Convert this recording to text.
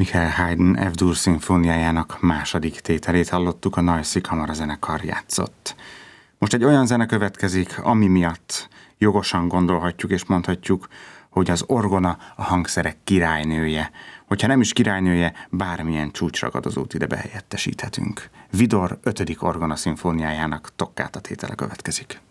Michael Haydn F-dur szimfóniájának második tételét hallottuk, a Neue Kamarazenekar játszott. Most egy olyan zene következik, ami miatt jogosan gondolhatjuk és mondhatjuk, hogy az orgona a hangszerek királynője. Hogyha nem is királynője, bármilyen csúcsragadozót ide behelyettesíthetünk. Widor 5. orgona szimfóniájának Toccata tétele következik.